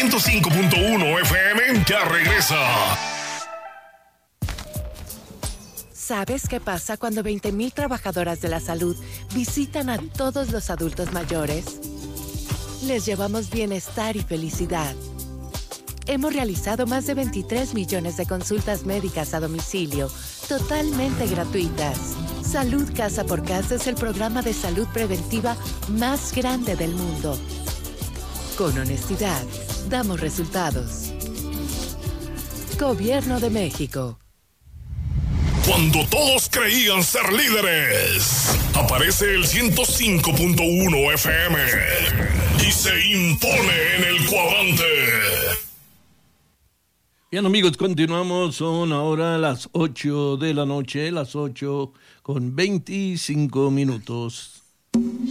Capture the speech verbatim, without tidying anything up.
ciento cinco punto uno F M ya regresa. ¿Sabes qué pasa cuando veinte mil trabajadoras de la salud visitan a todos los adultos mayores? Les llevamos bienestar y felicidad. Hemos realizado más de veintitrés millones de consultas médicas a domicilio, totalmente gratuitas. Salud Casa por Casa es el programa de salud preventiva más grande del mundo. Con honestidad, damos resultados. Gobierno de México. Cuando todos creían ser líderes, aparece el ciento cinco punto uno F M y se impone en el cuadrante. Bien, amigos, continuamos. Son ahora las ocho de la noche, las ocho con veinticinco minutos.